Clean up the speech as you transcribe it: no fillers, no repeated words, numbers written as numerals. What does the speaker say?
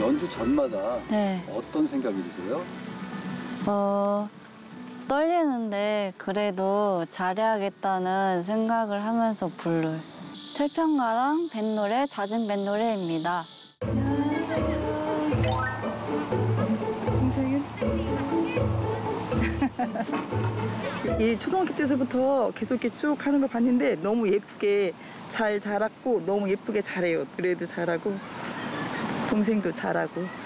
연주 전마다 네. 어떤 생각이 드세요? 떨리는데 그래도 잘해야겠다는 생각을 하면서 불러요. 철평가랑 뱃노래, 잦은 뱃노래입니다. 이 초등학교 때서부터 계속 이렇게 쭉 하는 거 봤는데 너무 예쁘게 잘 자랐고 너무 예쁘게 잘해요. 노래도 잘하고 동생도 잘하고